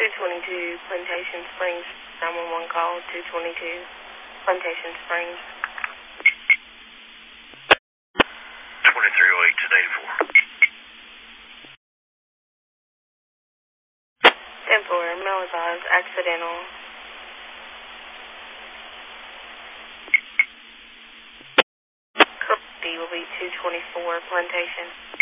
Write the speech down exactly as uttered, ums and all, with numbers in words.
two twenty-two Plantation Springs, nine one one call, two twenty-two Plantation Springs. twenty-three oh eight to eighty-four. ten four, Melazaz, accidental. Current will be two twenty-four Plantation.